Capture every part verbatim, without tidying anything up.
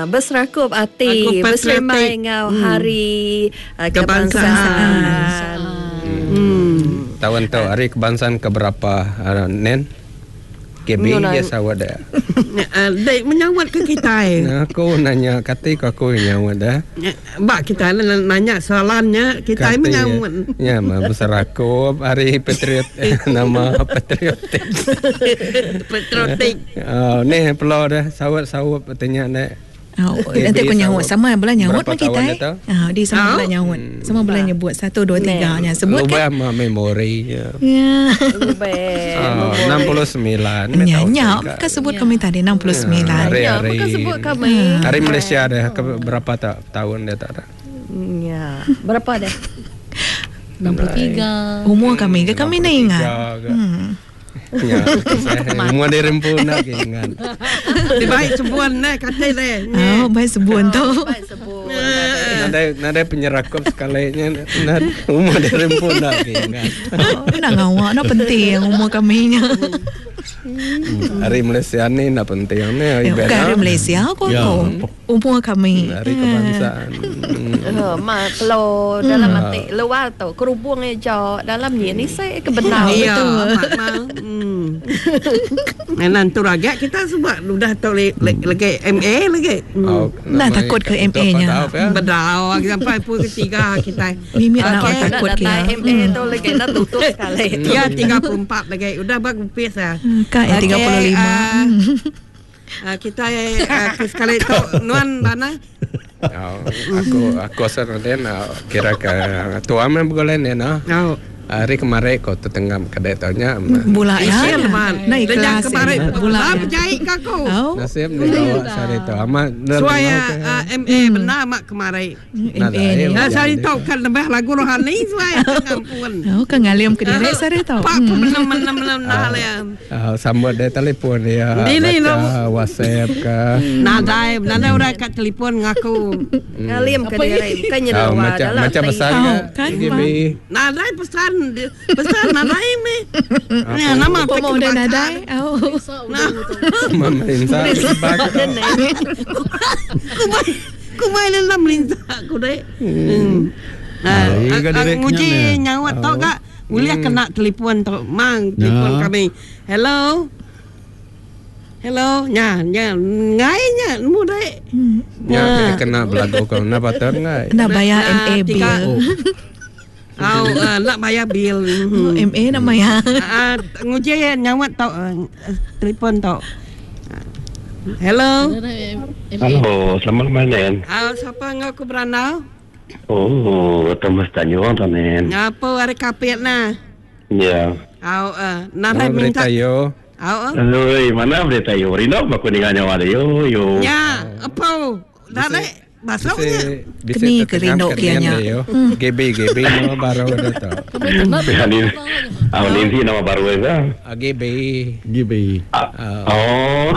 berserakup arti berserimai dengan hmm. hari uh, kebangsaan. Hmm. Tawan tahu hari kebangsaan keberapa uh, Nen? K B ya sawat dah. Dek menyawat ke kita eh. Aku nanya kata aku menyawat dah. Bak kita nanya soalannya kita menyawat. Ya, mah berserakup hari patriot nama patriotik. Patriotik. Oh, ni pelau dah sawat-sawat tanya nek. Oh, nanti aku nyawat sama bulan nyawat pun kita eh. Ah, di sama bulan nyawat. Sama bulan nyebut satu dua tiga nya sebut kan. Lupa memori. Ya. Lupa. enam puluh sembilan. Ya, nya kan sebut kami tadi enam puluh sembilan. Ya, maka sebut kami. Hari Malaysia dah berapa tahun dia tak ada? Ya, berapa dah? enam puluh tiga. Umur kami ke kami nak ingat. Hmm. Ya, semua dia rempuh nak ingat. Baik sebuan nak kata dia. Oh, baik sebuan tu. Baik sebut. Nada nada penyerakup sekalinya nada umur dia rempuh nak ingat. Oh, nak ngawak nak penting umur kami nya. Hari Malaysia ni nak penting ni. Bukan hari Malaysia kau umur kami. Hari kebangsaan. Ha, mak kalau dalam mati luar tu kerubung aja dalam ni saya kebenar betul. Hmm. Nan tu raga kita sebab sudah tahu lagi M A lagi. Nak takut ke M A nya. Bedau sampai pun ketiga kita. Mimi nak takut ke M A tu lagi nak tutup sekali. Ya tiga puluh empat lagi sudah bagus pis ah. Kak tiga puluh lima. Kita sekali tu nuan mana? Aku aku sebenarnya kira ke tua memang boleh ni na. Hari kemarin kau tu tengah kedai tanya bola ya naik kelas kemarin bola berjahit kaku nasib ni bawa sari tu amat suaya M A benar mak kemarin M A sari tu kan lebih lagu rohani suaya kampung oh kan ngaliam ke diri sari tu pak benar benar benar nah ya sambut dia telefon dia WhatsApp ke nadai nadai orang kat telefon ngaku ngaliam ke diri bukannya lawa dalam macam pesan kan nadai pesan besar nadai me. Ya nama mau dan nadai. Oh. Memerintah sebab. Kumai dalam melinta aku deh. Nah, nguji nyawat tau kak. Uliah kena telefon tau, mang telefon kami. Hello. Hello, nya nya ngai nya mu deh. Ya kena belagu kau nak patut ngai. Nak bayar M A bill. Oh, uh, nak bayar bil. Oh, M A nak bayar. Ah, nguji nyawat tau telefon tau. Hello. Halo, selamat malam. Ah, siapa ngaku beranau? Oh, Thomas Tanyo Tanen. Apa hari kapit na? Ya. Oh, uh, nak minta yo. Oh. Halo, mana berita yo? Rino aku dengan nyawa yo yo. Ya, apa? Dah Masuknya kini kerindok kianya. G B G B nama baru ada tak? Ini, awak ini nama baru ada. G B G B. Oh,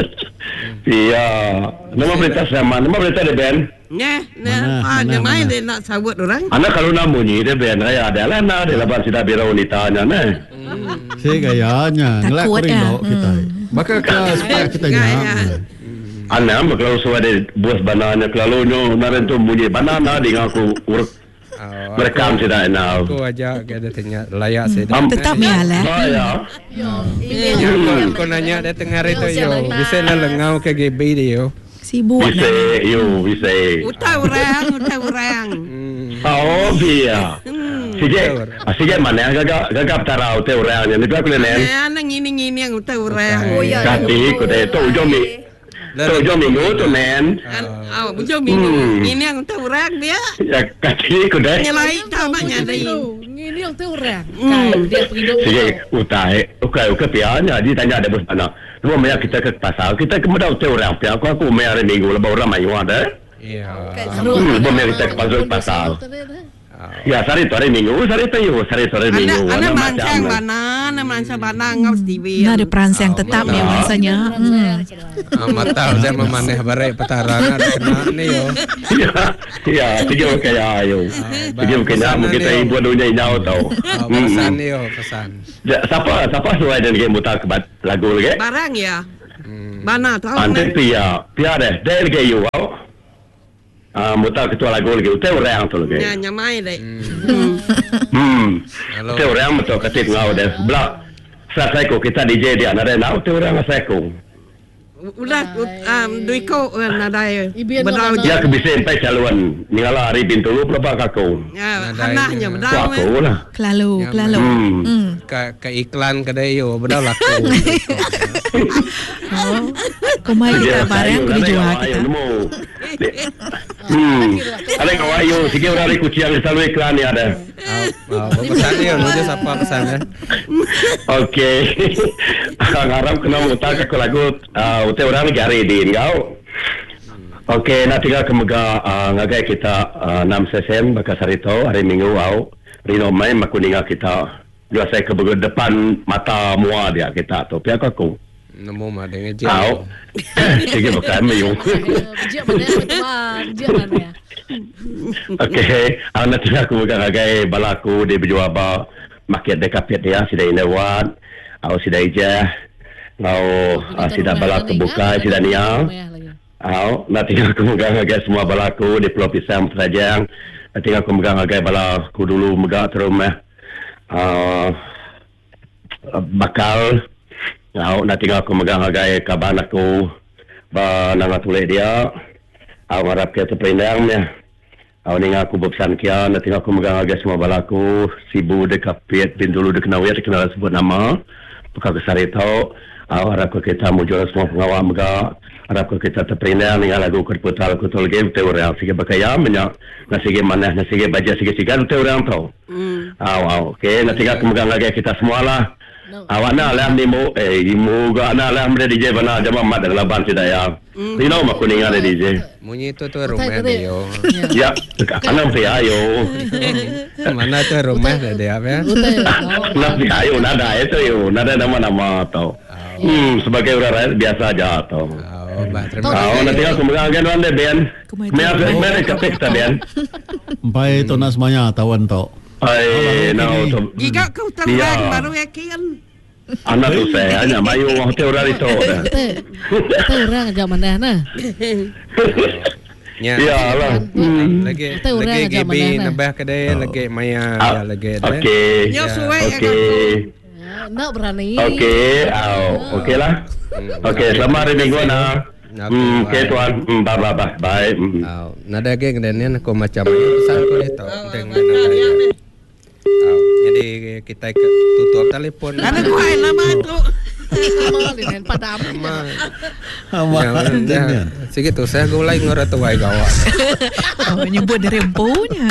iya. Nama berita sama, nama berita ada band. Nya, nah, ada main dia nak sawut orang. Anak kalau nak bunyi dia band raya ada lah, nak dia lepas sudah bira wanitanya nah. Si gayanya, ngelak kerindok kita. Bakal kelas kita nyam. Anak kalau sudah ada bos banana kalau nyo narentu bunyi banana di ngaku urut merekam sudah enak. Aku aja ada tanya layak saya. Tetap ya lah. Ya. Aku nanya dia tengah itu yo, bisa lah lengau ke G B dia yo. Sibuk. Bisa, yo bisa. Utai orang, utai orang. Oh biar. Sige, sige mana gagap gagap tarau utai orang yang itu aku lenen. Ya, nang ini ini yang utai orang. Kati kuda itu ujomi. Tujuh minggu tu men. Oh, tujuh minggu. Ini yang tu orang dia. Ya kaki kuda. Nyelai tamaknya dari. Ini yang tu orang. Kan dia pergi dulu. Sige, utai. Ukai ukai pianya. Dia tanya ada bos mana. Cuma maya kita ke pasar. Kita kemudian utai orang. Pia aku aku maya hari minggu lepas orang mayu ada. Iya. Hmm, maya kita ke pasar pasar. Ya, sari tu hari minggu, sari tu yo, sari tu hari minggu. Anak merancang mana, anak merancang mana ngau T V. Nah, ada perancang tetap ya biasanya. Amat tahu saya memaneh barai petarangan kena ni yo. Ya, ya, tiga kayak ayo. Tiga kayak mungkin kita ibu dunia nyau tahu. Pesan ni yo, pesan. Siapa siapa suai dan game mutar kebat lagu lagi? Barang ya. Mana tahu. Ante pia, pia deh, deh lagi you kau. Ah, muta ketua lagu lagi, utai orang tu lagi. Ya, nyamai deh. Hmm. Utai orang muta ketik ngau deh. Belak. Saya ko kita D J dia, nada nak utai orang saya ko. Udah, um, duit kau nada bedau. Ya kebisen pai caluan, ningala hari bintu lu pelapa kako. Ya, anaknya bedau. Kako lah. Kelalu, kelalu. Hmm. Ka ka iklan kedai yo bedau laku. Oh. Kumai kita barang ku dijual kita. Hmm. Ada kau ayo, sikit orang ni kucing yang selalu iklan ni ada. Oh, pesan dia nuju siapa pesan ya? Okey. Ngarap kena mutak aku lagu utai orang lagi hari di engkau. Okey, nak tinggal kemega ngagai kita enam sesen bekas hari tu hari Minggu au. Rino main makuninga kita. Dua saya ke depan mata mua dia kita tu. Pihak aku. Nemu mah dengan je. Au. Sige bukan meyung. Bijak mana teman, bijak mana. Okey, anak tinggal aku megang ngagai balaku di berjual ba market dekapit dia sudah inawat. Au sudah ijah. Au sudah balaku buka sudah niang. Au, nak tinggal aku megang ngagai semua balaku di Pulau Pisang Penajang. Nak tinggal aku megang ngagai balaku dulu megang terumah. Uh, bakal au nak tinggal aku megang ngagai kaban aku ba nang tulis dia. Au harap ke terpendangnya. Au ning aku berpesan kia nak tinggal aku megang ngagai semua balaku sibu dekapit bin dulu dekenawia dikenal sebut nama. Buka kesari tau. Au harap kita mujur semua pengawal mega. Harap kita terpendang dengan lagu kerputal kutul game te orang sige bakaya menya nasige mana nasige baja sige sigan te orang tau. Au au okey nak tinggal aku megang ngagai kita semualah. Awak nak lah ni mu eh mu ga nak lah mede D J bana jama mat dalam ban tidak ya. Ni no mak kuning ada D J. Munyi tu tu rumah dia yo. Ya, anak saya ayo. Mana tu rumah dia apa? Anak saya ayo nada itu yo, nada nama-nama tau. Hmm, sebagai orang rakyat biasa aja tau. Oh, terima kasih. Oh, nanti aku mengagen wande Ben. Mea mea kapek ta Ben. Sampai tu nak semuanya tawan tau. Ai, no tu. Jika kau terang baru yakin. Anak tu saya hanya mayu hotel orang itu. Hotel orang aja mana nah. Ya, ya lah. Lagi lagi gibi nambah kedai lagi maya lagi. Okey. Ya suai. Okey. Nak berani. Okey, au, okey lah. Okey, selamat hari Minggu na. Hmm, okey tuan. Hmm, bye bye bye. Bye. Au, nada ke kedaian aku macam pesan ko dito dengan nada. Au, jadi kita tutup telefon. Ada kau lama tu. Malin padam. Sige tu saya gulai ngora tu wai gawat. Oh, nyebut dari empunya.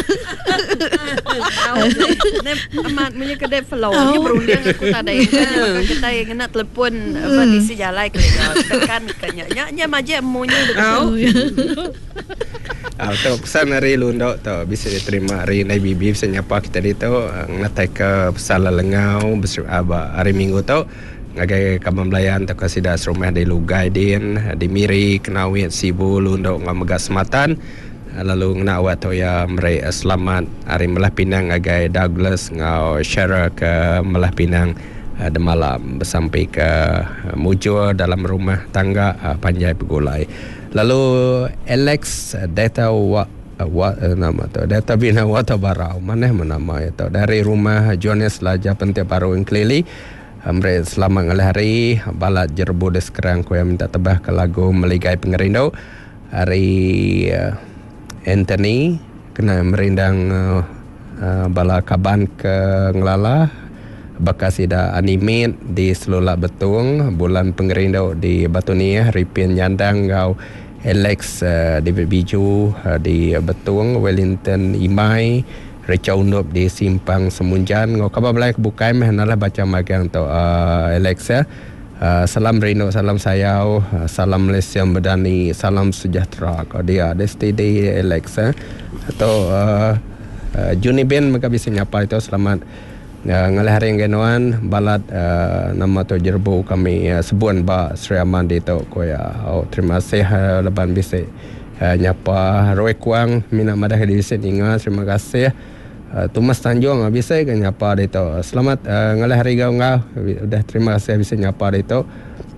Amat punya kedai flow ni berundang aku tak ada maka kita yang nak telefon di si jalan kan kanya nya maje emunya dekat. Ah, tu pesan hari lundok tu bisa diterima hari naik bibi bisa nyapa kita di tu ngatai ke pesala lengau besaba hari Minggu tu ngagai kaman belayan tu kasida rumah di Lugai din di Miri Kenawit Sibu lundok ngamega sematan. Lalu ngena awak tu ya merai selamat hari Melah Pinang agai Douglas ngau share ke Melah Pinang de malam sampai ke mujur dalam rumah tangga Panjai Pegulai. Lalu Alex data wa wa nama tu data bina Wata Barau mana nama itu dari rumah Jones Laja Pentia Baru Kelili. Merai selamat ngalih hari balat jerbu des kerang ku yang minta tebah ke lagu Meligai Pengerindau hari uh, Anthony kena merindang uh, uh, bala kaban ke ngelala bekas ida animate di Selula Betung bulan Pengerindau di Batunia Ripin Nyandang ngau Alex uh, David Biju uh, di Betung Wellington Imai Reca Undup di Simpang Semunjan ngau kabar belai kebukai meh nalah baca magang tu uh, Alex ya. Uh, salam Rino, salam sayau, uh, salam Malaysia Medani, salam sejahtera kau dia Destiny Alex eh. Atau uh, uh, Juni Ben mereka bisa nyapa itu selamat uh, ngalih hari genuan balat uh, nama tu jerbu kami uh, sebuan ba Sri Aman di tu ko ya. Oh, terima kasih uh, leban bisa uh, nyapa Roy Kuang mina madah di sini ingat terima kasih. Uh, Tumas Tanjung uh, bisa ke nyapa dia tu. Selamat uh, ngalih hari kau ngau. Udah terima kasih bisa nyapa dia tu.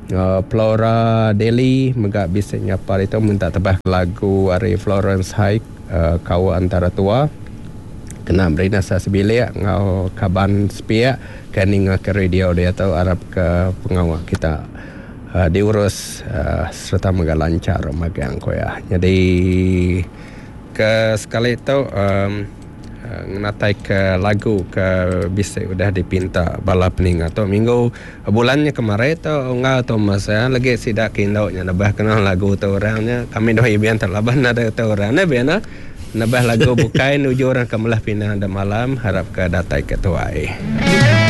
uh, Flora Daily megak bisa nyapa itu minta tebah lagu Ari Florence High uh, kau antara tua kena berina sa sebilik ngau kaban spia kani ke radio dia tahu Arab ke pengawal kita uh, diurus uh, serta megak lancar magang ko ya. Jadi ke sekali itu um, ngatai ke lagu ke bisa udah dipinta balap ning atau minggu bulannya kemarin tu ngau tu masa lagi sidak kindo nya nabah kenal lagu tu orangnya kami doh ibian terlaban ada tu orangnya biana nabah lagu bukai nuju orang kemelah pindah ada malam harap ke datai ketuai.